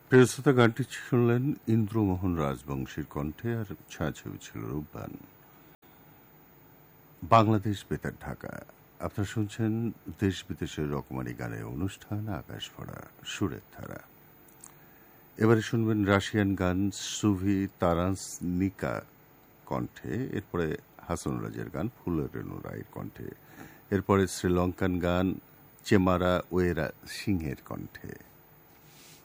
প্রিয়শ্রোতা, গানটি শুনলেন ইন্দ্রমোহন রাজবংশীর কণ্ঠে, আর ছায়াছবি ছিল রূপবান। বাংলাদেশ বেতার ঢাকা। আপনারা শুনছেন দেশ বিদেশের রকমারি গানের অনুষ্ঠান আকাশ ভরা সুরের ধারা। এবারে শুনবেন রাশিয়ান গান সুভি তারান্স নিকা কণ্ঠে, এরপরে হাসান রাজের গান ফুলের রেণু রায়ের কণ্ঠে, এরপরে শ্রীলঙ্কান গান চেমারা ওয়েরা সিংহের কণ্ঠে।